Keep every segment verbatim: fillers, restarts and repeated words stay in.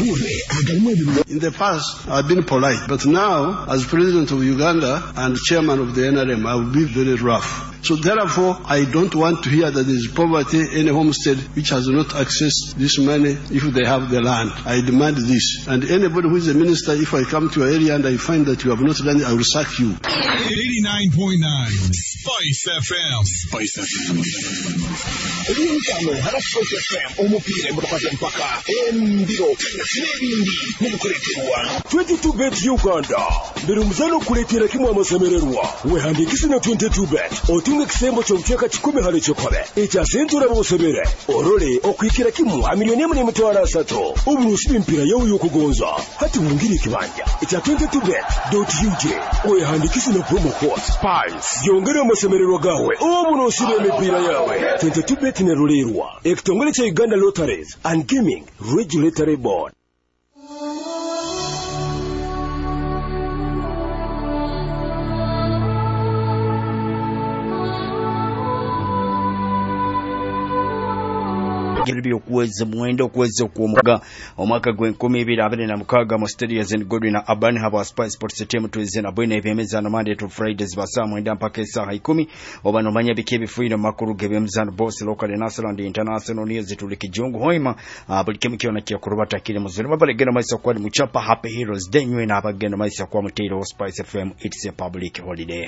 In the past, I've been polite, but now, as president of Uganda and chairman of the N R M, I will be very rough. So therefore, I don't want to hear that there is poverty in a homestead which has not accessed this money if they have the land. I demand this. And anybody who is a minister, if I come to your area and I find that you have not done it, I will sack you. eighty-nine point nine Spice F M. Spice F M. twenty-two bet Uganda. Birumzano kuletera kimwa masemererwa. Wehandikisi na twenty-two bet. Otunga kisembo chomcheka chikumi hali chokobe. Echa sentura bosebere. Orole okwikira kimu a milioni emu n'emitwalo asatu. Oburusibi mpira yawo yokugonza. Hati wungiri kibanja. Echa twenty-two bet dot U J. Wehandikisi na promo code Spice. Yongera masemererwa gawe. Oburusibi mpira yawe. twenty-two bet ne rulerwa. Ekitongole cha Uganda Lotteries and Gaming Regulatory Board. Gilby okuweza mwendo okuweza okuomuga omwaka gw'enkumi ibiri abiri na mukaaga mu studios in Godwin na Urban haba Spice Sports team tuweze na bwine ebyemezano Monday to Fridays basa mwenda mpaka essaaha ikumi oba nomanya biki ebifuino makuru g'ebyemezano boss local national and international news tuli kijungu hoima buli kimu kiona kya kurubata kile muzuri babalegenda maisa kwa muchapa Happy Heroes Day nywe na abagenda maisa kwa mutero Spice F M. It's a public holiday.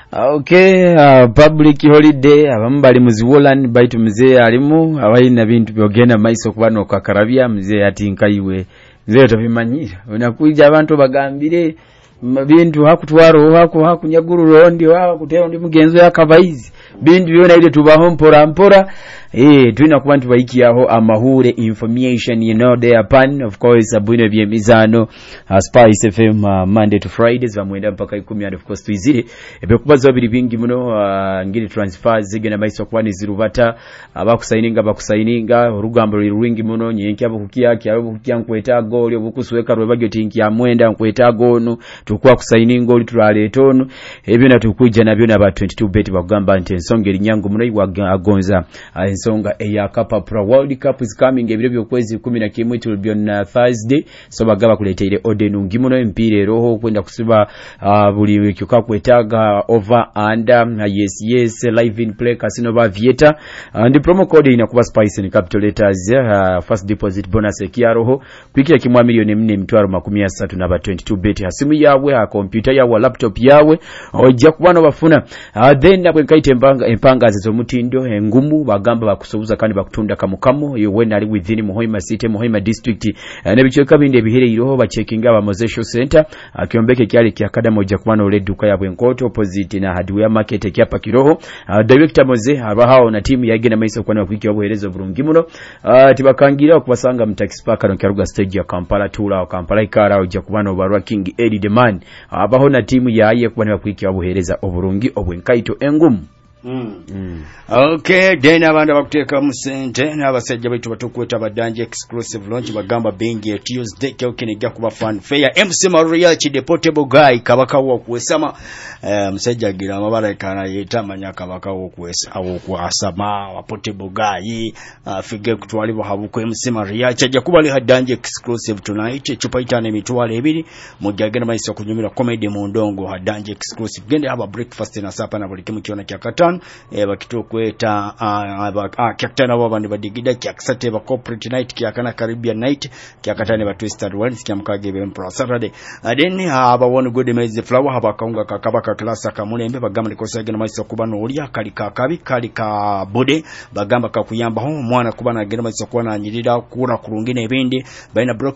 Okay, uh, public holiday abambali muziwolan baitu mzee alimu abaina bintu byogenda maiso kubano kakarabya mzee ati nkaiwe mzee tobimanyira unakuja abantu bagambire bintu hakutwaro hako hakunyaguru rondi wa kutero ndi mugenzo yakabaizi bintu byona ile tubaho mpora mpora eh tuina kubantu baiki aho amahure information you know they upon of course abune byemizano uh, Spice F M uh, Monday to Fridays bamwenda mpaka ikumi and of course twizire ebekubazo biri bingi muno uh, ngiri transfers zigena maiso kwani zirubata abakusaininga bakusaininga urugambo rwingi muno nyenki abo kukiyaki abo kukiyankweta goli obukusweka rwebagyo tinki ya mwenda nkweta gono tukwa kusaininga oli tulale tono ebyo natukujja nabyo naba twenty-two bet bagamba nti ensonga erinyangu muno agonza ensonga eya Kapa Pro World Cup is coming ebiro byokwezi kumi na kimwe it will be on uh, Thursday so bagaba kuleteire odenungi muno empire roho kwenda kusiba uh, buli wiki kwetaga over under uh, yes yes live in play casino ba vieta and uh, promo code inakuba Spice ni capital letters uh, first deposit bonus ekia roho kwikira kimwa milioni nne mitwaro makumi asatu na ba twenty-two bet hasimu yawe ha computer yawe laptop yawe ojja kubana bafuna uh, then nabwe kaite empanga empanga zo mutindo engumu bagamba bakusobuza kandi bakutunda kamukamo yowena ali within Muhoima City Muhoima district uh, nebichoka binde bihere iroho ba checking aba Mozesho Center akiombeke uh, kyali kya kada moja kubana ole duka ya Bwenkoto opposite na hardware market kya pakiroho uh, director Moze aba hao na timu yagena maiso kwana kwikyo obuherezo burungi muno uh, tibakangira okubasanga mutaxi park no Kyaruga stage ya Kampala tula Kampala ikara ojja kubana obarwa King Eddie Demand abaho na timu yaye kubana kwikyo obuhereza oburungi obwenkaito engumu. Mm. Mm. Okay, then abanda bakuteka musente n'abasajja baitu batukweta badanje exclusive launch bagamba bingi Tuesday kyokiniga kuba fan fair M C Maria chi the portable guy kabaka wo kuwesama eh, musajja gira amabara kana yeta manya kabaka wo kuwesa awo kwasama wa portable guy afige kutwalibo habuko M C Maria chaja kuba li hadanje exclusive tonight chupa itane mitwale ebiri mujagena maisa kunyumira comedy mu ndongo hadanje exclusive gende aba breakfast na sapa na buli kimu kiona kyakata e bakito kweta aba kyakatana babandi badigida kyakasate ba corporate night kyakana Caribbean night kyakatane ba twisted ones kyamkage be Emperor Saturday adeni aba one good maize flower haba kaunga kakabaka klasa kamulembe bagamba likosage na maisa kubano oli akali kakabi kali ka bode bagamba kakuyamba ho mwana kubana agenda maisa kuba na nyirira kura kurungine ebindi baina